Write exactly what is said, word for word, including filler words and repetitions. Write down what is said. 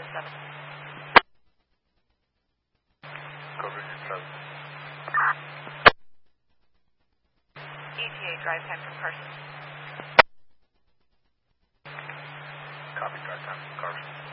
Carson seven. Carson seven. E T A drive time from Carson. Copy, drive time from Carson.